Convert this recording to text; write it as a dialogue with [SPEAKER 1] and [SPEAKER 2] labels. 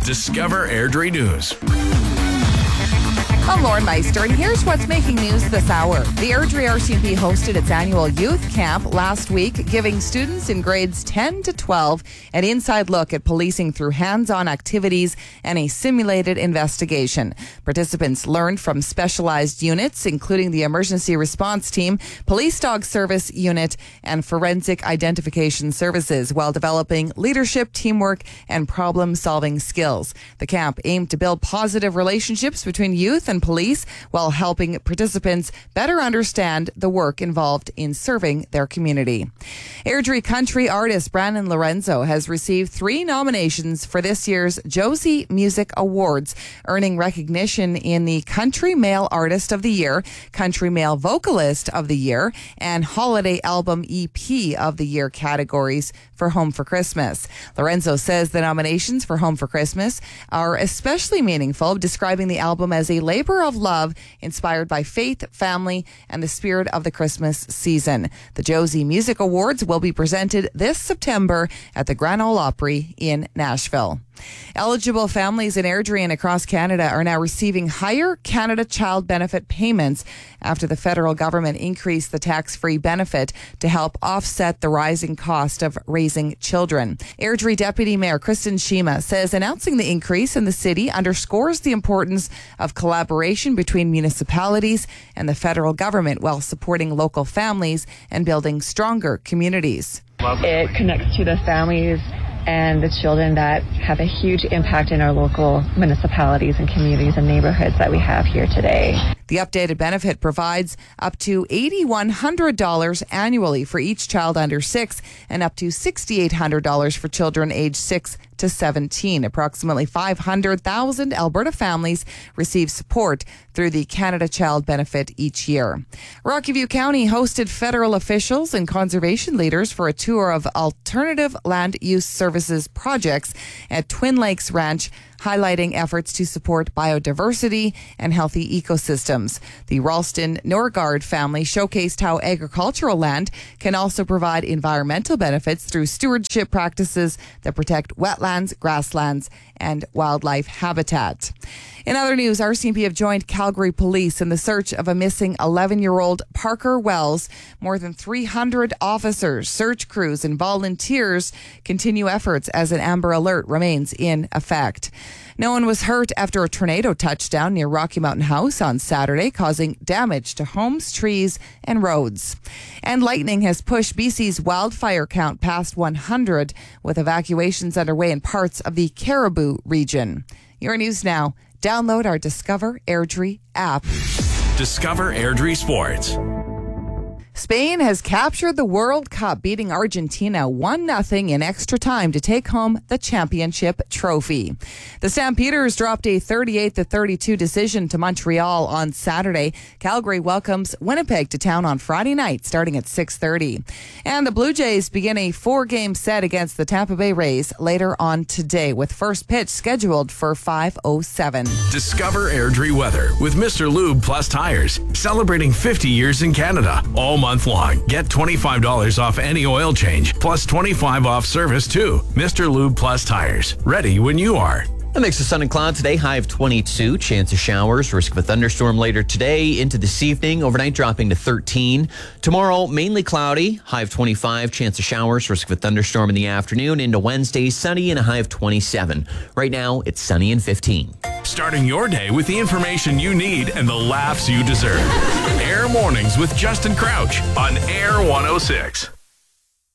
[SPEAKER 1] Discover Airdrie News.
[SPEAKER 2] I'm Lauren Meister, and here's what's making news this hour. The Airdrie RCMP hosted its annual youth camp last week, giving students in grades 10 to 12 an inside look at policing through hands-on activities and a simulated investigation. Participants learned from specialized units, including the Emergency Response Team, Police Dog Service Unit, and Forensic Identification Services, while developing leadership, teamwork, and problem-solving skills. The camp aimed to build positive relationships between youth and police while helping participants better understand the work involved in serving their community. Airdrie country artist Brandon Lorenzo has received 3 nominations for this year's Josie Music Awards, earning recognition in the Country Male Artist of the Year, Country Male Vocalist of the Year, and Holiday Album EP of the Year categories for Home for Christmas. Lorenzo says the nominations for Home for Christmas are especially meaningful, describing the album as a labor of love inspired by faith, family, and the spirit of the Christmas season. The Josie Music Awards will be presented this September at the Grand Ole Opry in Nashville. Eligible families in Airdrie and across Canada are now receiving higher Canada Child Benefit payments after the federal government increased the tax-free benefit to help offset the rising cost of raising children. Airdrie Deputy Mayor Kristen Shima says announcing the increase in the city underscores the importance of collaboration between municipalities and the federal government while supporting local families and building stronger communities.
[SPEAKER 3] It connects to the families and the children that have a huge impact in our local municipalities and communities and neighborhoods that we have here today.
[SPEAKER 2] The updated benefit provides up to $8,100 annually for each child under 6 and up to $6,800 for children aged 6 to 17. Approximately 500,000 Alberta families receive support through the Canada Child Benefit each year. Rocky View County hosted federal officials and conservation leaders for a tour of alternative land use services projects at Twin Lakes Ranch, highlighting efforts to support biodiversity and healthy ecosystems. The Ralston Norgard family showcased how agricultural land can also provide environmental benefits through stewardship practices that protect wetlands, grasslands, and wildlife habitat. In other news, RCMP have joined Calgary Police in the search of a missing 11-year-old Parker Wells. More than 300 officers, search crews, and volunteers continue efforts as an Amber Alert remains in effect. No one was hurt after a tornado touched down near Rocky Mountain House on Saturday, causing damage to homes, trees, and roads. And lightning has pushed BC's wildfire count past 100, with evacuations underway in parts of the Caribou region. Your news now. Download our Discover Airdrie app.
[SPEAKER 1] Discover Airdrie Sports.
[SPEAKER 2] Spain has captured the World Cup, beating Argentina 1-0 in extra time to take home the championship trophy. The Stampeders dropped a 38-32 decision to Montreal on Saturday. Calgary welcomes Winnipeg to town on Friday night, starting at 6:30. And the Blue Jays begin a 4-game set against the Tampa Bay Rays later on today, with first pitch scheduled for 5:07.
[SPEAKER 1] Discover Airdrie weather with Mr. Lube Plus Tires, celebrating 50 years in Canada. All month long. Get $25 off any oil change, plus $25 off service too. Mr. Lube Plus Tires, ready when you are.
[SPEAKER 4] A mix of sun and cloud today, high of 22. Chance of showers, risk of a thunderstorm later today into this evening. Overnight dropping to 13. Tomorrow, mainly cloudy, high of 25. Chance of showers, risk of a thunderstorm in the afternoon. Into Wednesday, sunny and a high of 27. Right now, it's sunny and 15.
[SPEAKER 1] Starting your day with the information you need and the laughs you deserve. Air Mornings with Justin Crouch on Air 106.